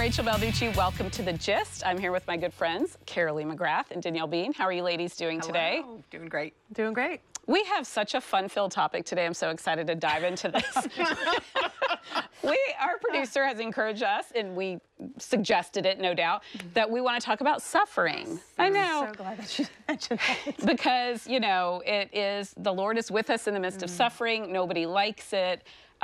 Rachel Balducci. Welcome to The Gist. I'm here with my good friends, Carolee McGrath and Danielle Bean. How are you ladies doing today? Doing great. Doing great. We have such a fun-filled topic today. I'm so excited to dive into this. Our producer has encouraged us, and we suggested it, no doubt, that we want to talk about suffering. I know. I'm so glad that you mentioned that. Because, you know, the Lord is with us in the midst of suffering. Nobody likes it.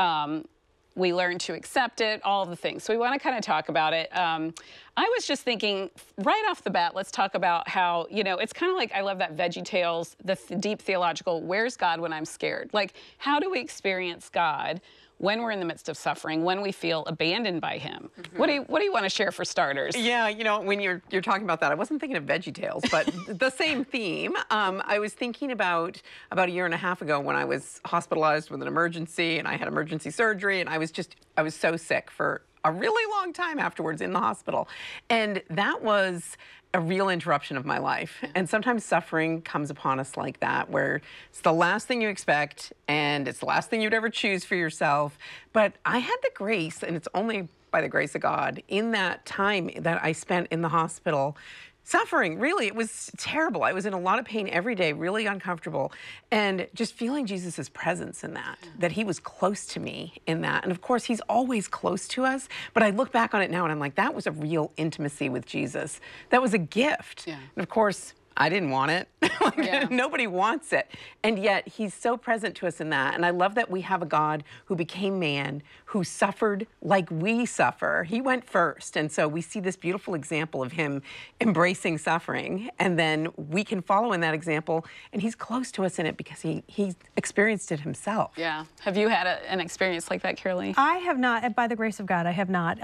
We learn to accept it, all the things. So we want to kind of talk about it. I was just thinking, right off the bat, let's talk about how, you know, it's kind of like, I love that VeggieTales, the deep theological, where's God when I'm scared? Like, how do we experience God when we're in the midst of suffering, when we feel abandoned by him? What do you want to share for starters? Yeah, you know, when you're talking about that, I wasn't thinking of VeggieTales, but the same theme. I was thinking about a year and a half ago when I was hospitalized with an emergency, and I had emergency surgery, and I was so sick for a really long time afterwards in the hospital. And that was a real interruption of my life. And sometimes suffering comes upon us like that, where it's the last thing you expect and it's the last thing you'd ever choose for yourself. But I had the grace, and it's only by the grace of God, in that time that I spent in the hospital suffering. Really, it was terrible. I was in a lot of pain every day, really uncomfortable, and just feeling Jesus's presence in that he was close to me in that. And of course, he's always close to us, but I look back on it now and I'm like, that was a real intimacy with Jesus. That was a gift. Yeah. And of course, I didn't want it. Nobody wants it. And yet he's so present to us in that. And I love that we have a God who became man, who suffered like we suffer. He went first. And so we see this beautiful example of him embracing suffering. And then we can follow in that example. And he's close to us in it because he experienced it himself. Yeah. Have you had an experience like that, Carolee? I have not, by the grace of God, I have not.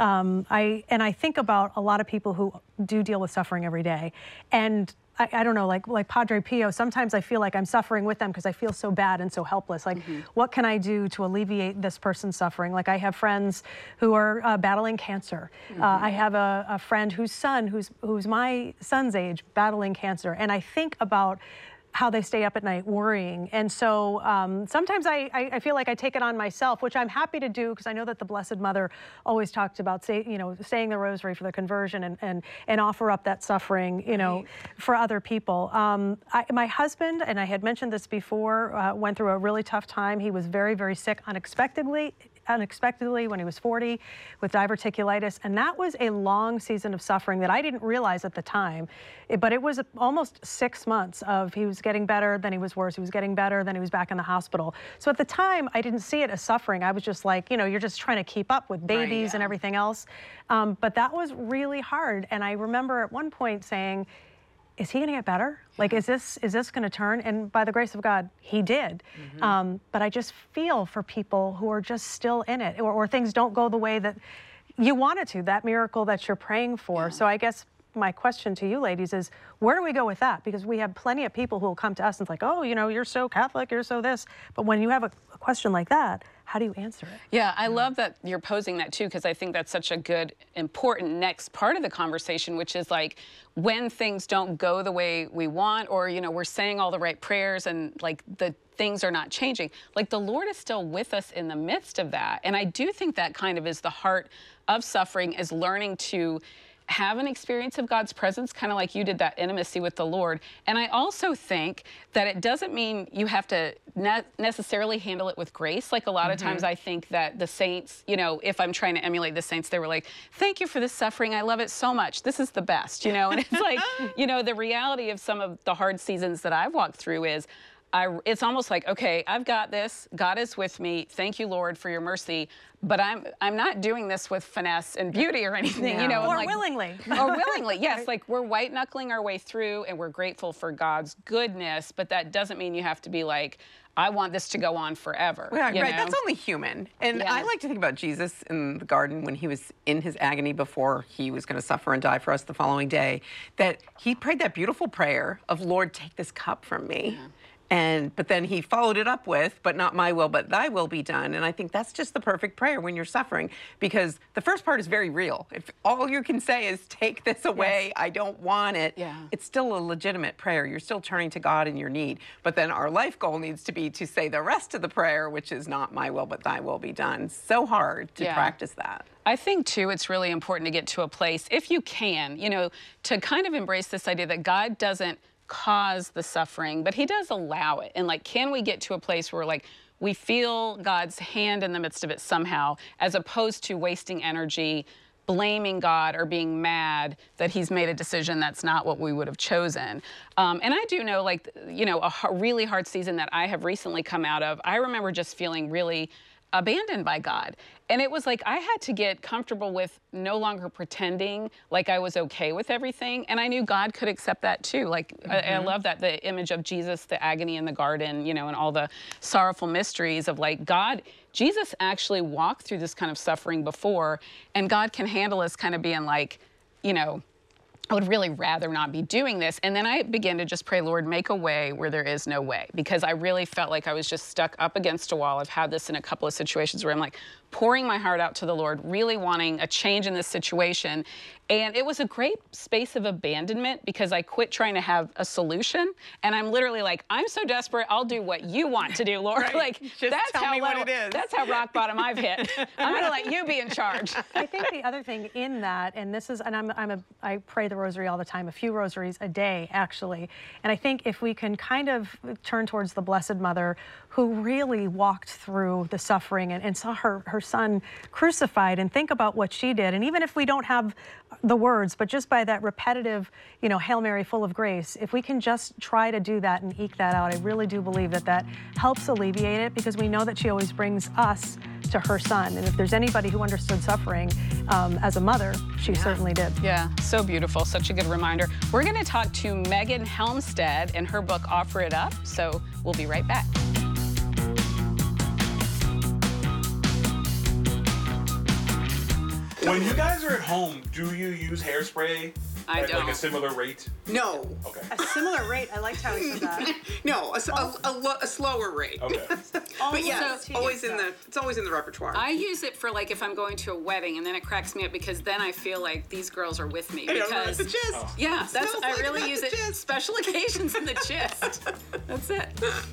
I think about a lot of people who do deal with suffering every day. And I don't know, like Padre Pio, sometimes I feel like I'm suffering with them because I feel so bad and so helpless. Like, what can I do to alleviate this person's suffering? Like, I have friends who are battling cancer. I have a friend whose son, who's my son's age, battling cancer. And I think about how they stay up at night worrying. And so sometimes I feel like I take it on myself, which I'm happy to do because I know that the Blessed Mother always talked about saying the rosary for the conversion and offer up that suffering, for other people. My husband, and I had mentioned this before, went through a really tough time. He was very, very sick unexpectedly when he was 40 with diverticulitis. And that was a long season of suffering that I didn't realize at the time. But it was almost 6 months of he was getting better, then he was worse. He was getting better, then he was back in the hospital. So at the time, I didn't see it as suffering. I was just like, you're just trying to keep up with babies and everything else. But that was really hard. And I remember at one point saying, is he going to get better? Like, is this going to turn? And by the grace of God, he did. But I just feel for people who are just still in it, or things don't go the way that you want it to, that miracle that you're praying for. Yeah. So I guess my question to you ladies is, where do we go with that? Because we have plenty of people who will come to us and it's like, oh, you're so Catholic, you're so this. But when you have a question like that, how do you answer it? Yeah, I love that you're posing that too, because I think that's such a good, important next part of the conversation, which is like when things don't go the way we want, or, we're saying all the right prayers and like the things are not changing. Like the Lord is still with us in the midst of that. And I do think that kind of is the heart of suffering, is learning to have an experience of God's presence, kind of like you did, that intimacy with the Lord. And I also think that it doesn't mean you have to necessarily handle it with grace. Like a lot of times I think that the saints, if I'm trying to emulate the saints, they were like, thank you for this suffering. I love it so much. This is the best, And it's like, the reality of some of the hard seasons that I've walked through is, it's almost like, okay, I've got this. God is with me. Thank you, Lord, for your mercy. But I'm not doing this with finesse and beauty or anything, Or like, willingly. Or willingly, yes. Like we're white knuckling our way through, and we're grateful for God's goodness. But that doesn't mean you have to be like, I want this to go on forever. Yeah, right. That's only human. And I like to think about Jesus in the garden when he was in his agony before he was going to suffer and die for us the following day, that he prayed that beautiful prayer of, Lord, take this cup from me. But then he followed it up with, but not my will, but thy will be done. And I think that's just the perfect prayer when you're suffering, because the first part is very real. If all you can say is, take this away, I don't want it, it's still a legitimate prayer. You're still turning to God in your need. But then our life goal needs to be to say the rest of the prayer, which is not my will, but thy will be done. So hard to practice that. I think, too, it's really important to get to a place, if you can, you know, to kind of embrace this idea that God doesn't cause the suffering, but he does allow it. And like, can we get to a place where like we feel God's hand in the midst of it somehow, as opposed to wasting energy blaming God or being mad that he's made a decision that's not what we would have chosen. And I do know, like, you know, a really hard season that I have recently come out of, I remember just feeling really abandoned by God. And it was like I had to get comfortable with no longer pretending like I was okay with everything. And I knew God could accept that too. Like, I love that, the image of Jesus, the agony in the garden, you know, and all the sorrowful mysteries of like God, Jesus actually walked through this kind of suffering before, and God can handle us kind of being like, you know, I would really rather not be doing this. And then I began to just pray, Lord, make a way where there is no way, because I really felt like I was just stuck up against a wall. I've had this in a couple of situations where I'm like pouring my heart out to the Lord, really wanting a change in this situation. And it was a great space of abandonment, because I quit trying to have a solution. And I'm literally like, I'm so desperate, I'll do what you want to do, Lord. Right. Like, just that's tell how me what it is. That's how rock bottom I've hit. I'm gonna let you be in charge. I think the other thing in that, and this is, and I pray the rosary all the time, a few rosaries a day, actually. And I think if we can kind of turn towards the Blessed Mother, who really walked through the suffering and saw her son crucified, and think about what she did. And even if we don't have the words, but just by that repetitive, you know, Hail Mary, full of grace, if we can just try to do that and eke that out, I really do believe that that helps alleviate it, because we know that she always brings us to her son. And if there's anybody who understood suffering as a mother, she certainly did. Yeah, so beautiful. Such a good reminder. We're going to talk to Megan Helmstead and her book, Offer It Up. So we'll be right back. When you guys are at home, do you use hairspray I at don't. like a similar rate? No. Okay. A similar rate. I liked how he said that. No, a slower rate. Okay. But yes, So- it's always in the repertoire. I use it for like if I'm going to a wedding, and then it cracks me up, because then I feel like these girls are with me. Because the gist. yeah, that's Smells I like really the use it gist. special occasions in the gist. That's it.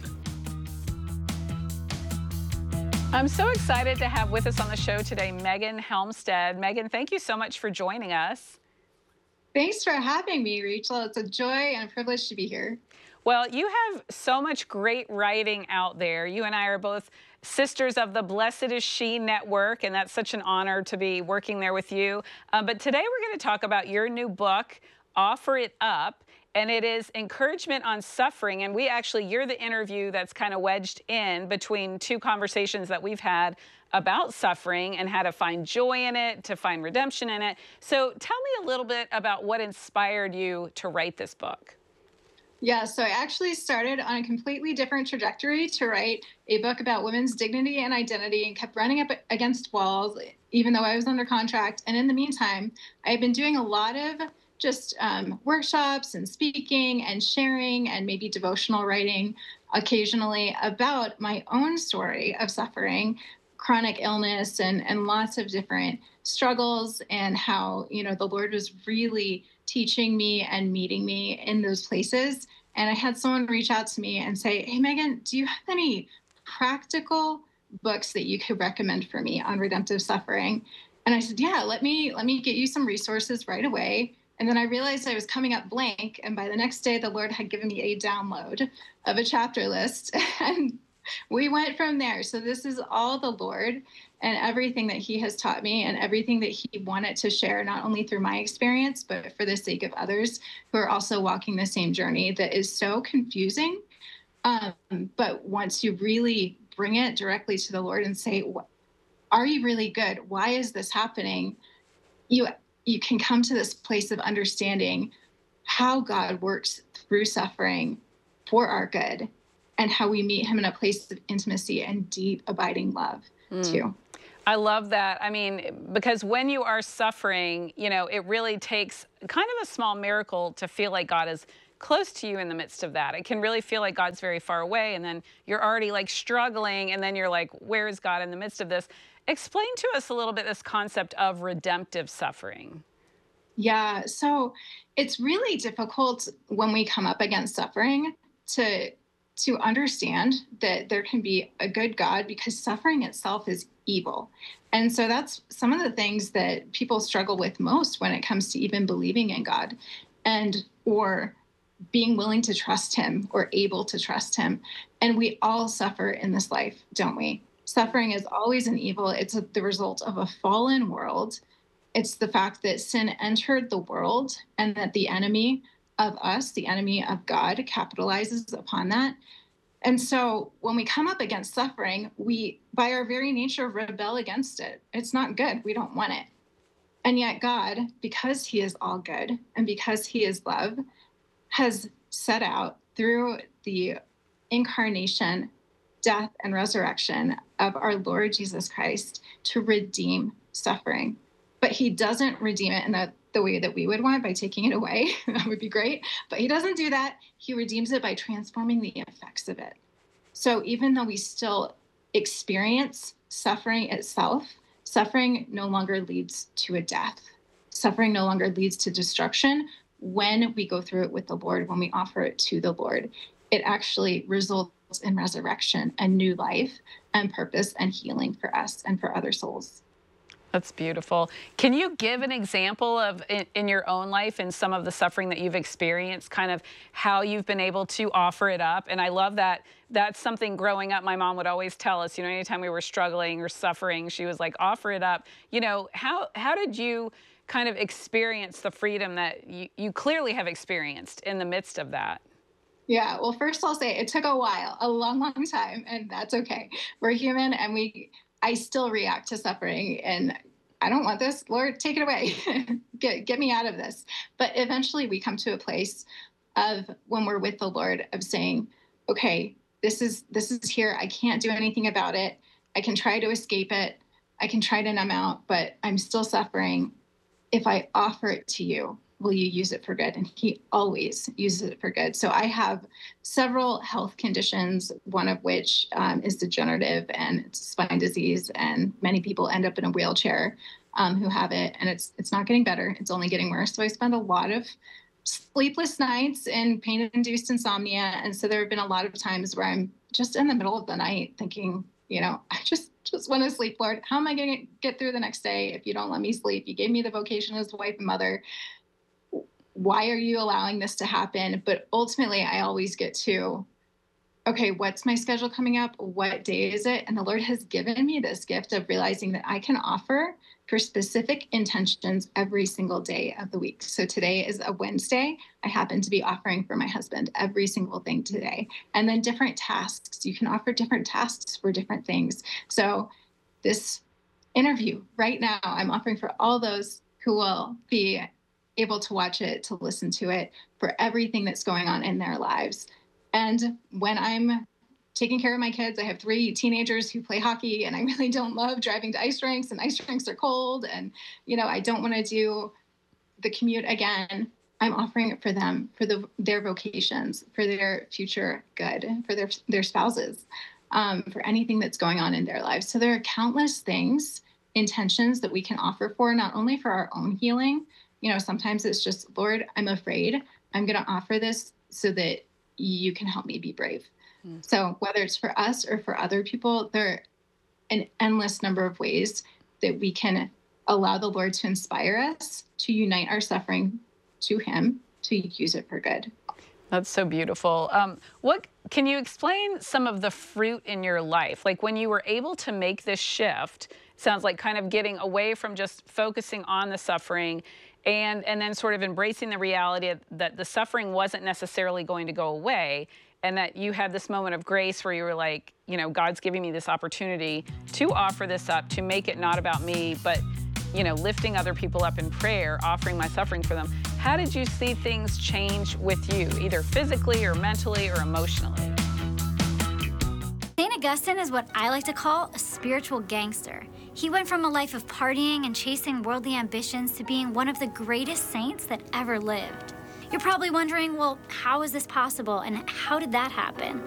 I'm so excited to have with us on the show today Megan Helmstead. Megan, thank you so much for joining us. Thanks for having me, Rachel. It's a joy and a privilege to be here. Well, you have so much great writing out there. You and I are both sisters of the Blessed Is She Network, and that's such an honor to be working there with you. But today we're going to talk about your new book, Offer It Up, and it is encouragement on suffering. And you're the interview that's kind of wedged in between two conversations that we've had about suffering and how to find joy in it, to find redemption in it. So tell me a little bit about what inspired you to write this book. Yeah, so I actually started on a completely different trajectory to write a book about women's dignity and identity, and kept running up against walls, even though I was under contract. And in the meantime, I've been doing a lot of just workshops and speaking and sharing and maybe devotional writing occasionally about my own story of suffering, chronic illness, and lots of different struggles, and how, you know, the Lord was really teaching me and meeting me in those places. And I had someone reach out to me and say, hey, Megan, do you have any practical books that you could recommend for me on redemptive suffering? And I said, yeah, let me get you some resources right away. And then I realized I was coming up blank. And by the next day, the Lord had given me a download of a chapter list. And we went from there. So this is all the Lord and everything that he has taught me and everything that he wanted to share, not only through my experience, but for the sake of others who are also walking the same journey that is so confusing. But once you really bring it directly to the Lord and say, are you really good? Why is this happening? You can come to this place of understanding how God works through suffering for our good, and how we meet him in a place of intimacy and deep, abiding love, too. I love that. I mean, because when you are suffering, you know, it really takes kind of a small miracle to feel like God is close to you in the midst of that. It can really feel like God's very far away, and then you're already like struggling, and then you're like, where is God in the midst of this? Explain to us a little bit this concept of redemptive suffering. Yeah, so it's really difficult when we come up against suffering to understand that there can be a good God, because suffering itself is evil. And so that's some of the things that people struggle with most when it comes to even believing in God and or being willing to trust him or able to trust him. And we all suffer in this life, don't we? Suffering is always an evil. It's the result of a fallen world. It's the fact that sin entered the world and that the enemy of us, the enemy of God, capitalizes upon that. And so when we come up against suffering, we, by our very nature, rebel against it. It's not good. We don't want it. And yet God, because he is all good and because he is love, has set out through the incarnation, death, and resurrection of our Lord Jesus Christ to redeem suffering. But he doesn't redeem it in the way that we would want by taking it away. That would be great. But he doesn't do that. He redeems it by transforming the effects of it. So even though we still experience suffering itself, suffering no longer leads to a death. Suffering no longer leads to destruction when we go through it with the Lord, when we offer it to the Lord. It actually results in resurrection and new life and purpose and healing for us and for other souls. That's beautiful. Can you give an example of, in your own life and some of the suffering that you've experienced, kind of how you've been able to offer it up? And I love that. That's something growing up, my mom would always tell us, anytime we were struggling or suffering, she was like, offer it up. How did you kind of experience the freedom that you clearly have experienced in the midst of that? Yeah, well, first I'll say it took a while, a long, long time, and that's okay. We're human, and I still react to suffering, and I don't want this. Lord, take it away. Get me out of this. But eventually we come to a place of, when we're with the Lord, of saying, okay, this is here. I can't do anything about it. I can try to escape it. I can try to numb out, but I'm still suffering. If I offer it to you, will you use it for good? And he always uses it for good. So I have several health conditions, one of which is degenerative and it's spine disease. And many people end up in a wheelchair who have it. And it's not getting better. It's only getting worse. So I spend a lot of sleepless nights and pain-induced insomnia. And so there have been a lot of times where I'm just in the middle of the night thinking, I just want to sleep, Lord. How am I going to get through the next day if you don't let me sleep? You gave me the vocation as a wife and mother. Why are you allowing this to happen? But ultimately, I always get to, okay, what's my schedule coming up? What day is it? And the Lord has given me this gift of realizing that I can offer for specific intentions every single day of the week. So today is a Wednesday. I happen to be offering for my husband every single thing today. And then different tasks. You can offer different tasks for different things. So this interview right now, I'm offering for all those who will be able to watch it, to listen to it, for everything that's going on in their lives. And when I'm taking care of my kids, I have 3 teenagers who play hockey, and I really don't love driving to ice rinks, and ice rinks are cold, and I don't want to do the commute again. I'm offering it for them, for their vocations, for their future good, for their spouses, for anything that's going on in their lives. So there are countless things, intentions that we can offer for, not only for our own healing. Sometimes it's just, Lord, I'm afraid. I'm going to offer this so that you can help me be brave. So whether it's for us or for other people, there are an endless number of ways that we can allow the Lord to inspire us to unite our suffering to him, to use it for good. That's so beautiful. What can you explain some of the fruit in your life? Like when you were able to make this shift, sounds like kind of getting away from just focusing on the suffering and then sort of embracing the reality that the suffering wasn't necessarily going to go away, and that you had this moment of grace where you were like, God's giving me this opportunity to offer this up, to make it not about me, but, lifting other people up in prayer, offering my suffering for them. How did you see things change with you, either physically or mentally or emotionally? St. Augustine is what I like to call a spiritual gangster. He went from a life of partying and chasing worldly ambitions to being one of the greatest saints that ever lived. You're probably wondering, well, how is this possible and how did that happen?